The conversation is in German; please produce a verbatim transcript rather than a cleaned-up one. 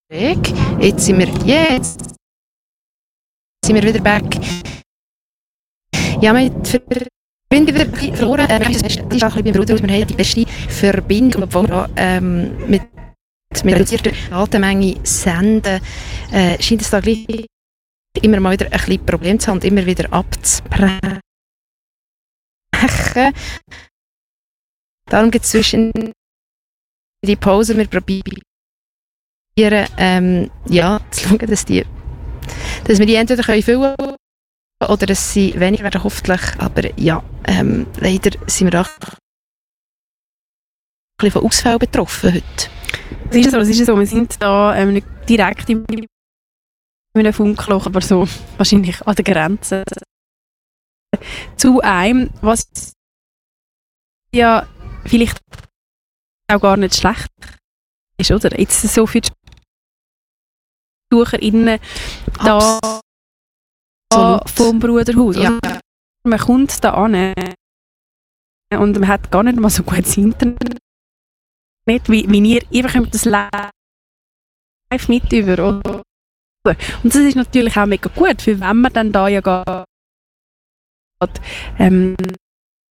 Jetzt sind wir, yeah, jetzt sind wir wieder back. Ja, wir haben die Verbindung wieder ein bisschen verloren. Äh, das ist auch ein bisschen beim Bruder, wir haben die beste Verbindung, obwohl wir ähm, mit, mit reduzierter Datenmenge senden, äh, scheint es da gleich immer mal wieder ein bisschen Problem zu haben und immer wieder abzubrechen. Darum gibt es zwischen die Pause, wir probieren ähm, ja, zu schauen, dass, die, dass wir die entweder können füllen können oder dass sie weniger werden, hoffentlich. Aber ja, ähm, leider sind wir auch ein bisschen von Ausfällen betroffen heute. Es ist so, es ist so, wir sind da ähm, nicht direkt in einem Funkloch, aber so wahrscheinlich an der Grenze zu einem, was ja vielleicht auch gar nicht schlecht ist, oder? Jetzt so viele BesucherInnen da Absolut. Vom Bruderhaus. Ja. Oder? Man kommt da an und man hat gar nicht mal so gutes Internet, wie, wie ihr einfach das live mit über. Oder? Und das ist natürlich auch mega gut, für wenn man dann da ja geht, ähm,